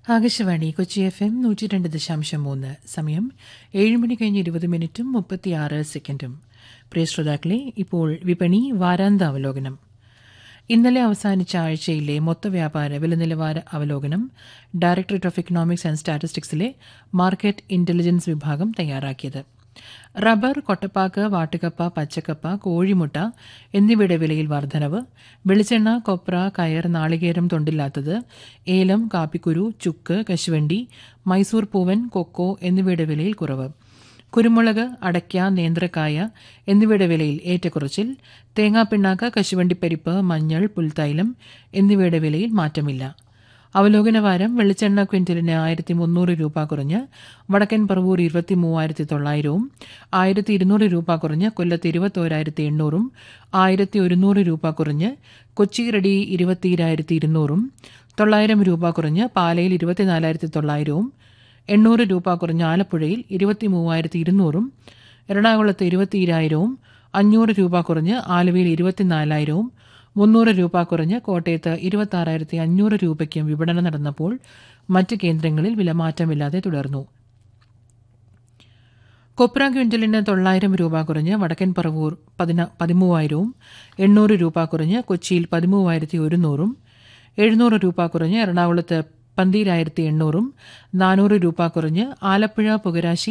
Akashvani Kochi FM 102.3. സമയം 7 മണി കഴിഞ്ഞ് 20 മിനിറ്റും 36 സെക്കൻഡും. പ്രിയ ശ്രോതാക്കളെ, ഇപ്പോൾ വിപണി വാരാന്ത അവലോകനം. ഇന്നലെ അവസാനിച്ച ആഴ്ചയിലെ മൊത്തവ്യാപാര വില നിലവാര അവലോകനം directorate of economics and സ്റ്റാറ്റിസ്റ്റിക്സിലെ market intelligence വിഭാഗം തയ്യാറാക്കിയത്. റബ്ബർ, കൊട്ടപ്പാക്ക്, വാട്ടുകപ്പ, പച്ചക്കപ്പ, കോഴിമുട്ട എന്നിവയുടെ വിലയിൽ വർധനവ്, വെളിച്ചെണ്ണ, കൊപ്ര, കയർ, നാളികേരം തൊണ്ടില്ലാത്തത്, ഏലം, കാപ്പിക്കുരു, ചുക്ക്, കശുവണ്ടി, മൈസൂർ പൂവൻ, കൊക്കോ എന്നിവയുടെ വിലയിൽ കുറവ്, കുരുമുളക്, അടയ്ക്ക, നേന്ത്രക്കായ എന്നിവയുടെ വിലയിൽ ഏറ്റക്കുറച്ചിൽ, തേങ്ങാപ്പിണ്ണാക്ക്, കശുവണ്ടിപ്പരിപ്പ്, മഞ്ഞൾ, പുൽത്തൈലം എന്നിവയുടെ വിലയിൽ മാറ്റമില്ല. അവലോകനവാരം വെളിച്ചെണ്ണ ക്വിന്റലിന് 1300 രൂപ കുറഞ്ഞ് വടക്കൻ പറവൂർ 23,900, 1200 രൂപ കുറഞ്ഞ് കൊല്ലത്ത് 21,800, 1100 രൂപ കുറഞ്ഞ് കൊച്ചി റെഡി 22,200, 900 രൂപ കുറഞ്ഞ് പാലയിൽ 24,900, 800 രൂപ കുറഞ്ഞ് ആലപ്പുഴയിൽ 23,200, എറണാകുളത്ത് 22,000, 500 രൂപ കുറഞ്ഞ് ആലുവയിൽ 24,000, 300 രൂപ കുറഞ്ഞ് കോട്ടയത്ത് 26,500 രൂപയ്ക്കും വിപണനം നടന്നപ്പോൾ മറ്റ് കേന്ദ്രങ്ങളിൽ വിലമാറ്റമില്ലാതെ തുടർന്നു. കൊപ്ര ക്വിന്റലിന് 900 രൂപ കുറഞ്ഞ് വടക്കൻ പറവൂർ 13,000, 800 രൂപ കുറഞ്ഞ് കൊച്ചിയിൽ 13,100, 700 രൂപ കുറഞ്ഞ് എറണാകുളത്ത് 12,800, 400 രൂപ കുറഞ്ഞ് ആലപ്പുഴ പുകരാശി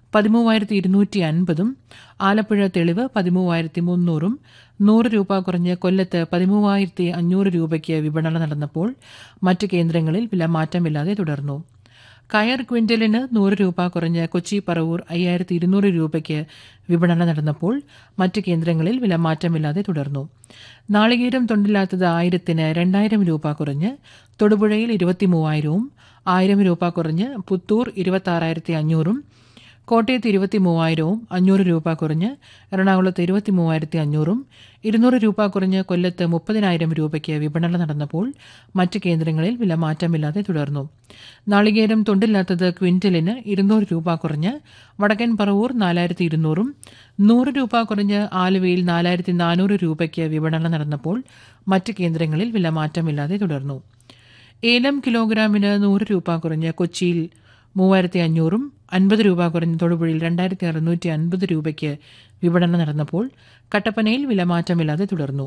13,250, ആലപ്പുഴ തെളിവ് 13,300, 100 രൂപ കുറഞ്ഞ് കൊല്ലത്ത് 13,500 രൂപയ്ക്ക് വിപണനം നടന്നപ്പോൾ മറ്റ് കേന്ദ്രങ്ങളിൽ വില മാറ്റമില്ലാതെ തുടർന്നു. കയർ ക്വിന്റലിന് 100 രൂപ കുറഞ്ഞ് കൊച്ചി പറവൂർ 5,200 രൂപയ്ക്ക് വിപണനം നടന്നപ്പോൾ മറ്റ് കേന്ദ്രങ്ങളിൽ വില മാറ്റമില്ലാതെ തുടർന്നു. നാളികേരം തൊണ്ടില്ലാത്തത് 1000-ന് 2,000 രൂപ കുറഞ്ഞ് തൊടുപുഴയിൽ 23,000, 1000 രൂപ കുറഞ്ഞ് പുത്തൂർ 26,500, കോട്ടയത്ത് 23,000, 500 രൂപ കുറഞ്ഞ് എറണാകുളത്ത് 23,500, 200 രൂപ കുറഞ്ഞ് കൊല്ലത്ത് 30,000 രൂപയ്ക്ക് വിപണനം നടന്നപ്പോൾ മറ്റ് കേന്ദ്രങ്ങളിൽ വില മാറ്റമില്ലാതെ തുടർന്നു. നാളികേരം തൊണ്ടില്ലാത്തത് ക്വിന്റലിന് 200 രൂപ കുറഞ്ഞ് വടക്കൻ പറവൂർ 4,200, 100 രൂപ കുറഞ്ഞ് ആലുവയിൽ 4,400 രൂപയ്ക്ക് വിപണനം നടന്നപ്പോൾ മറ്റ് കേന്ദ്രങ്ങളിൽ വില മാറ്റമില്ലാതെ തുടർന്നു. ഏലം കിലോഗ്രാമിന് 100 രൂപ കുറഞ്ഞ് കൊച്ചിയിൽ 3,500, 50 രൂപ കുറഞ്ഞ് തൊടുപുഴയിൽ 2,650 രൂപയ്ക്ക് വിപണനം നടന്നപ്പോൾ കട്ടപ്പനയിൽ വിലമാറ്റമില്ലാതെ തുടർന്നു.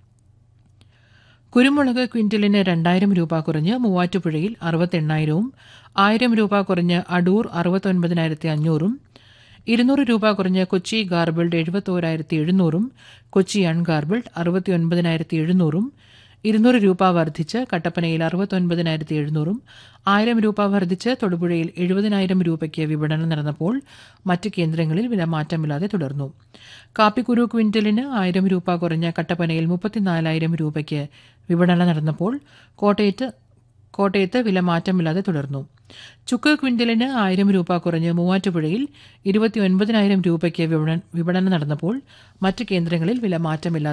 കുരുമുളക് ക്വിന്റലിന് 2,000 രൂപ കുറഞ്ഞ് മൂവാറ്റുപുഴയിൽ 68,000, 1000 രൂപ കുറഞ്ഞ് അടൂർ 69,500, 200 രൂപ കുറഞ്ഞ് കൊച്ചി ഗാർബിൾഡ് 71,700, കൊച്ചി അൺഗാർബിൾഡ് 69,700, 200 രൂപ വർദ്ധിച്ച് കട്ടപ്പനയിൽ 69,700, 1000 രൂപ വർദ്ധിച്ച് തൊടുപുഴയിൽ 70,000 രൂപയ്ക്ക് വിപണനം നടന്നപ്പോൾ മറ്റ് കേന്ദ്രങ്ങളിൽ വില മാറ്റമില്ലാതെ തുടർന്നു. കാപ്പിക്കുരു ക്വിന്റലിന് 1000 രൂപ കുറഞ്ഞ കട്ടപ്പനയിൽ 34,000 രൂപയ്ക്ക് വിപണനം നടന്നപ്പോൾ കോട്ടയത്ത് വില മാറ്റമില്ലാതെ തുടർന്നു. ചുക്ക് ക്വിന്റലിന് 1000 രൂപ കുറഞ്ഞ് മൂവാറ്റുപുഴയിൽ 29,000 രൂപയ്ക്ക് വിപണനം നടന്നപ്പോൾ മറ്റ് കേന്ദ്രങ്ങളിൽ വില മാറ്റമില്ലാതെ